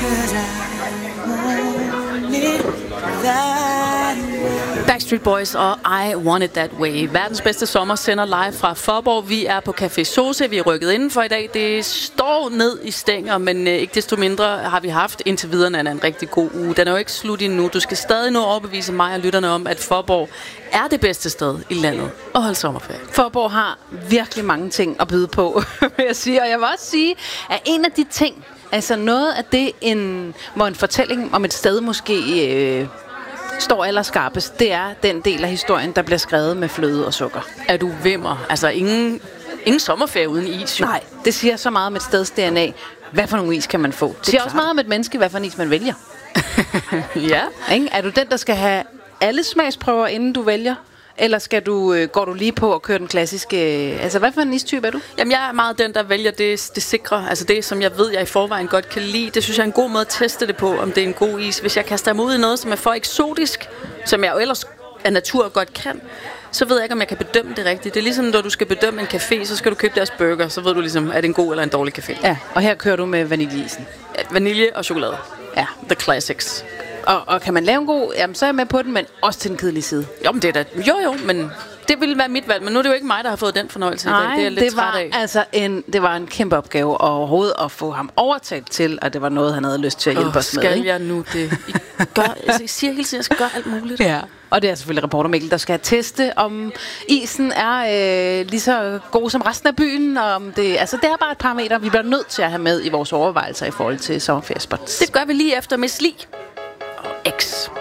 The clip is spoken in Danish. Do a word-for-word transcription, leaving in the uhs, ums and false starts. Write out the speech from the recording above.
Backstreet Boys og I Want It That Way. Verdens bedste sommer sender live fra Faaborg. Vi er på Café Sosa. Vi er rykket indenfor i dag. Det står ned i stænger, men øh, ikke desto mindre har vi haft indtil videre en, en rigtig god uge. Den er jo ikke slut endnu. Du skal stadig nå overbevise mig og lytterne om, at Faaborg er det bedste sted i landet at holde sommerferie. Faaborg har virkelig mange ting at byde på, vil jeg sige. Og jeg vil også sige, at en af de ting, altså noget af det, en, hvor en fortælling om et sted måske øh, står allerskarpest, det er den del af historien, der bliver skrevet med fløde og sukker. Er du vimmer? Altså ingen, ingen sommerferie uden is, jo. Nej, det siger så meget om et steds D N A. Hvad for nogle is kan man få? Det, det siger klart også meget om et menneske, hvad for en is man vælger. Ja. Ikke? Er du den, der skal have alle smagsprøver, inden du vælger? Eller skal du, øh, går du lige på og kører den klassiske... Øh, altså, hvad for en istype er du? Jamen, jeg er meget den, der vælger det, det sikre. Altså det, som jeg ved, jeg i forvejen godt kan lide. Det synes jeg er en god måde at teste det på, om det er en god is. Hvis jeg kaster mig ud i noget, som er for eksotisk, som jeg jo ellers af natur godt kan, så ved jeg ikke, om jeg kan bedømme det rigtigt. Det er ligesom, når du skal bedømme en café, så skal du købe deres burger. Så ved du ligesom, er det en god eller en dårlig café. Ja, og her kører du med vaniljeisen. Vanilje og chokolade. Ja. The classics. Og, og kan man lave en god, jamen så er jeg med på den, men også til den kedelige side. Jo, men det er da, jo jo, men det ville være mit valg. Men nu er det jo ikke mig, der har fået den fornøjelse. Nej, i dag. Det er jeg lidt det var træt af. altså en, det var en kæmpe opgave overhovedet at få ham overtalt til, og det var noget, han havde lyst til at hjælpe oh, os med. Skal ikke? jeg nu det? I gør, altså, I siger hele tiden, at jeg skal gøre alt muligt. Ja. Og det er selvfølgelig reporter Mikkel, der skal teste, om isen er øh, lige så god som resten af byen. Og om det, altså, det er bare et parameter, vi bliver nødt til at have med i vores overvejelser i forhold til sommerferiespots. Det gør vi lige efter Miss Li og X.